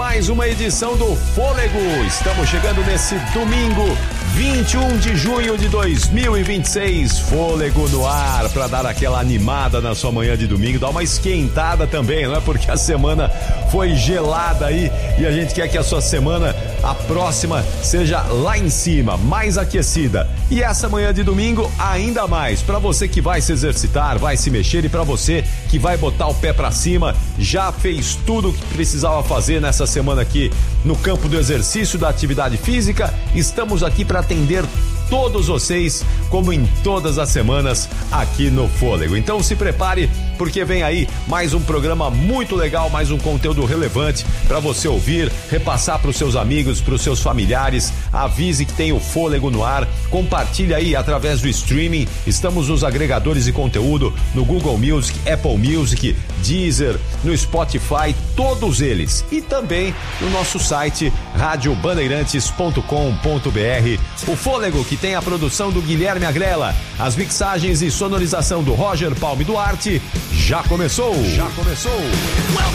mais uma edição do Fôlego. Estamos chegando nesse domingo, 21 de junho de 2026. Fôlego no ar para dar aquela animada na sua manhã de domingo, dar uma esquentada também, não é? Porque a semana foi gelada aí e a gente quer que a sua semana, a próxima, seja lá em cima, mais aquecida. E essa manhã de domingo ainda mais, para você que vai se exercitar, vai se mexer, e para você que vai botar o pé para cima, já fez tudo o que precisava fazer nessa semana aqui no campo do exercício, da atividade física. Estamos aqui para atender todos vocês, como em todas as semanas aqui no Fôlego. Então se prepare, porque vem aí mais um programa muito legal, mais um conteúdo relevante para você ouvir, repassar para os seus amigos, para os seus familiares. Avise que tem o Fôlego no ar, compartilhe aí através do streaming. Estamos nos agregadores de conteúdo, no Google Music, Apple Music, Deezer, no Spotify, todos eles. E também no nosso site radiobandeirantes.com.br. O Fôlego, que tem a produção do Guilherme Agrela, as mixagens e sonorização do Roger Palme Duarte, já começou!